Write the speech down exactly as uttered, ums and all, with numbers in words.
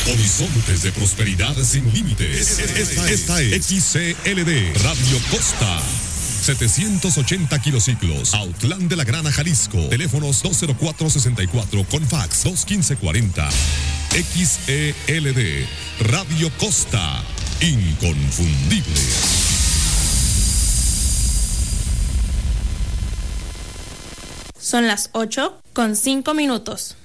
Horizontes de prosperidad sin límites. Esta, esta es X C L D Radio Costa. setecientos ochenta kilociclos, Autlán de la Grana, Jalisco. Teléfonos dos cero cuatro sesenta y cuatro con fax dos quince cuarenta. X E L D Radio Costa. Inconfundible. Son las ocho con cinco minutos.